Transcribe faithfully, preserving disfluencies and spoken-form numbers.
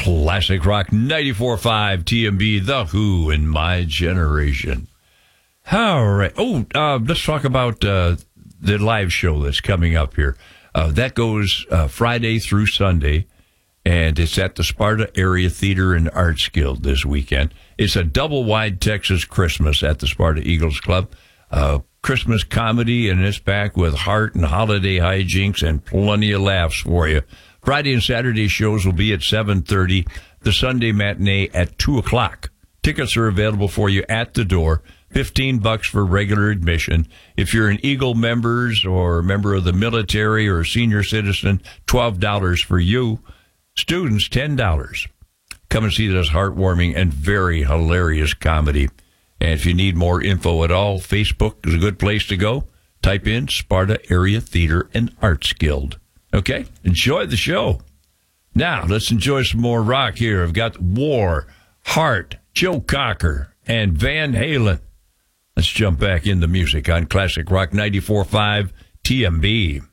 Classic Rock ninety-four point five T M B, The Who and My Generation. All right. Oh, uh, let's talk about uh, the live show that's coming up here. Uh, that goes uh, Friday through Sunday, and it's at the Sparta Area Theater and Arts Guild this weekend. It's a double-wide Texas Christmas at the Sparta Eagles Club. Uh, Christmas comedy, and it's back with heart and holiday hijinks and plenty of laughs for you. Friday and Saturday shows will be at seven thirty, the Sunday matinee at two o'clock. Tickets are available for you at the door, fifteen bucks for regular admission. If you're an Eagle members or a member of the military or a senior citizen, twelve dollars for you. Students, ten dollars. Come and see this heartwarming and very hilarious comedy. And if you need more info at all, Facebook is a good place to go. Type in Sparta Area Theater and Arts Guild. Okay? Enjoy the show. Now, let's enjoy some more rock here. I've got War, Heart, Joe Cocker, and Van Halen. Let's jump back into music on Classic Rock ninety-four point five T M B.